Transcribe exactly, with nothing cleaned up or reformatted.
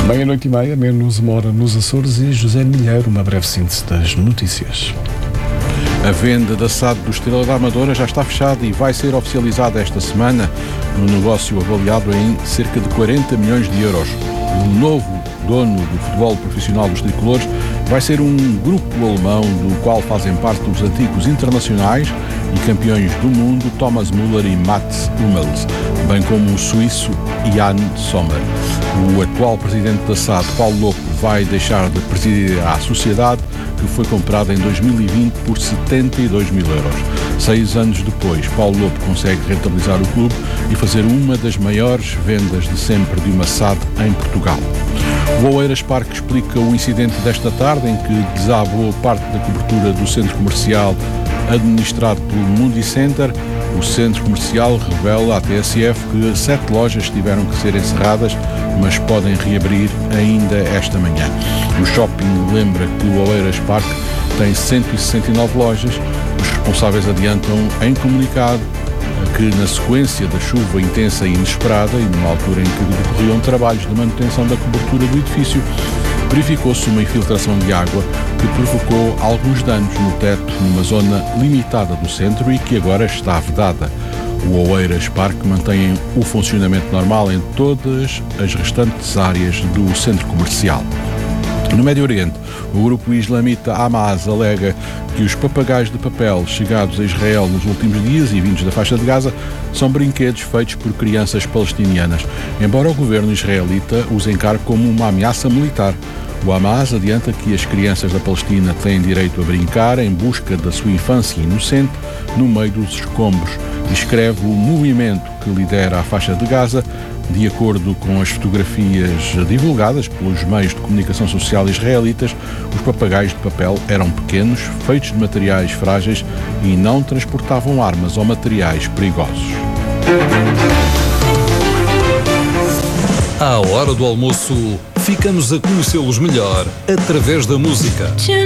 Meia-noite e meia, menos uma hora nos Açores, e José Milheiro, uma breve síntese das notícias. A venda da S A D do Estrela da Amadora já está fechada e vai ser oficializada esta semana, no negócio avaliado em cerca de quarenta milhões de euros. O novo dono do futebol profissional dos tricolores vai ser um grupo alemão do qual fazem parte os antigos internacionais e campeões do mundo Thomas Müller e Mats Hummels, bem como o suíço Jan Sommer. O atual presidente da S A D, Paulo Lopo, vai deixar de presidir a sociedade, que foi comprada em dois mil e vinte por setenta e dois mil euros. Seis anos depois, Paulo Lopo consegue rentabilizar o clube e fazer uma das maiores vendas de sempre de uma S A D em Portugal. O Oeiras Parque explica o incidente desta tarde, em que desabou parte da cobertura do centro comercial administrado pelo Mundicenter. O centro comercial revela à T S F que sete lojas tiveram que ser encerradas, mas podem reabrir ainda esta manhã. O shopping lembra que o Oeiras Parque tem cento e sessenta e nove lojas. Os responsáveis adiantam em comunicado que, na sequência da chuva intensa e inesperada e numa altura em que decorriam trabalhos de manutenção da cobertura do edifício, verificou-se uma infiltração de água que provocou alguns danos no teto numa zona limitada do centro e que agora está vedada. O Oeiras Parque mantém o funcionamento normal em todas as restantes áreas do centro comercial. No Médio Oriente, o grupo islamita Hamas alega que os papagaios de papel chegados a Israel nos últimos dias e vindos da faixa de Gaza são brinquedos feitos por crianças palestinianas, embora o governo israelita os encare como uma ameaça militar. O Hamas adianta que as crianças da Palestina têm direito a brincar em busca da sua infância inocente no meio dos escombros, e escreve o movimento que lidera a faixa de Gaza. De acordo com as fotografias divulgadas pelos meios de comunicação social israelitas, os papagaios de papel eram pequenos, feitos de materiais frágeis e não transportavam armas ou materiais perigosos. À hora do almoço, ficamos a conhecê-los melhor através da música.